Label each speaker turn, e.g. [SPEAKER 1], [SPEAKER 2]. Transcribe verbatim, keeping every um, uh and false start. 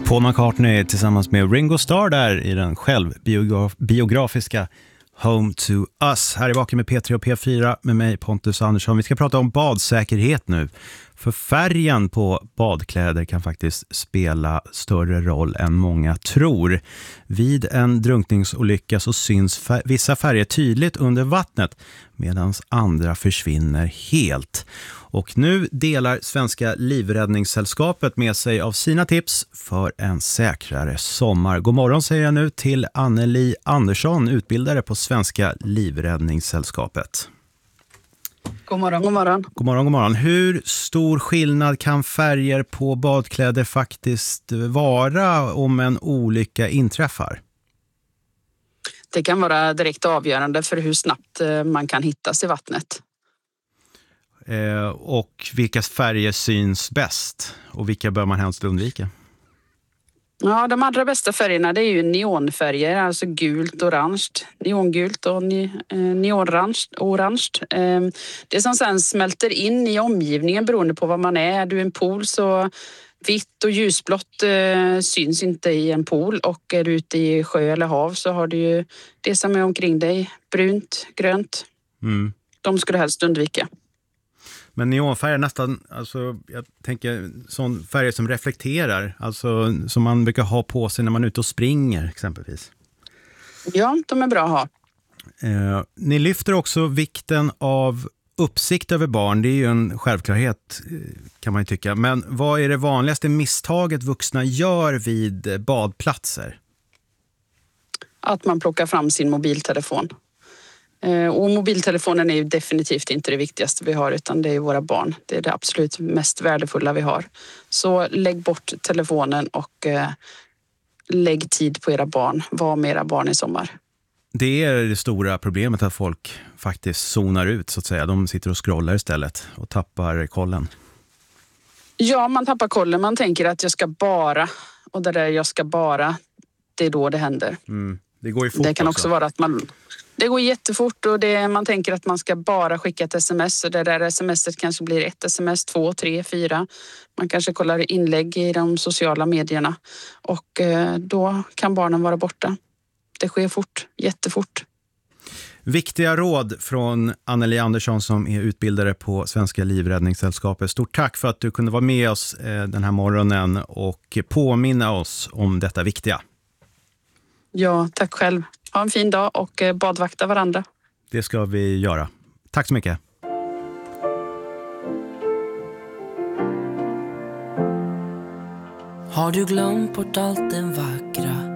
[SPEAKER 1] Paul McCartney tillsammans med Ringo Starr där i den självbiografiska Home to Us. Här är bakom med P tre och P fyra med mig Pontus Andersson. Vi ska prata om badsäkerhet nu. För färgen på badkläder kan faktiskt spela större roll än många tror. Vid en drunkningsolycka så syns fär- vissa färger tydligt under vattnet medan andra försvinner helt. Och nu delar Svenska Livräddningssällskapet med sig av sina tips för en säkrare sommar. God morgon säger jag nu till Anneli Andersson, utbildare på Svenska Livräddningssällskapet.
[SPEAKER 2] God morgon, god morgon.
[SPEAKER 1] God morgon, god morgon. Hur stor skillnad kan färger på badkläder faktiskt vara om en olycka inträffar?
[SPEAKER 2] Det kan vara direkt avgörande för hur snabbt man kan hittas i vattnet.
[SPEAKER 1] Eh, och vilka färger syns bäst och vilka bör man helst undvika?
[SPEAKER 2] Ja, de allra bästa färgerna det är ju neonfärger, alltså gult, orange, neongult och ne, eh, neonorange. Orange. Eh, det som sen smälter in i omgivningen beroende på vad man är. Är du en pool så vitt och ljusblått eh, syns inte i en pool, och är du ute i sjö eller hav så har du ju det som är omkring dig, brunt, grönt. Mm. De ska du helst undvika.
[SPEAKER 1] Men neonfärger nästan, alltså jag tänker sån färger som reflekterar, alltså som man brukar ha på sig när man är ute och springer exempelvis.
[SPEAKER 2] Ja, de är bra att ha.
[SPEAKER 1] Eh, ni lyfter också vikten av uppsikt över barn, det är ju en självklarhet kan man ju tycka. Men vad är det vanligaste misstaget vuxna gör vid badplatser?
[SPEAKER 2] Att man plockar fram sin mobiltelefon. Och mobiltelefonen är ju definitivt inte det viktigaste vi har, utan det är våra barn. Det är det absolut mest värdefulla vi har. Så lägg bort telefonen och eh, lägg tid på era barn. Var med era barn i sommar.
[SPEAKER 1] Det är det stora problemet att folk faktiskt zonar ut så att säga. De sitter och scrollar istället och tappar kollen.
[SPEAKER 2] Ja, man tappar kollen. Man tänker att jag ska bara, och det där jag ska bara, det är då det händer.
[SPEAKER 1] Mm. Det går ju fort
[SPEAKER 2] Det kan också,
[SPEAKER 1] också
[SPEAKER 2] vara att man... Det går jättefort och det, man tänker att man ska bara skicka ett sms, och det där smset kanske blir ett sms, två, tre, fyra. Man kanske kollar inlägg i de sociala medierna och då kan barnen vara borta. Det sker fort, jättefort.
[SPEAKER 1] Viktiga råd från Anneli Andersson som är utbildare på Svenska Livräddningssällskapet. Stort tack för att du kunde vara med oss den här morgonen och påminna oss om detta viktiga.
[SPEAKER 2] Ja, tack själv. Ha en fin dag och badvakta varandra.
[SPEAKER 1] Det ska vi göra. Tack så mycket.
[SPEAKER 3] Har du glömt bort allt den vackra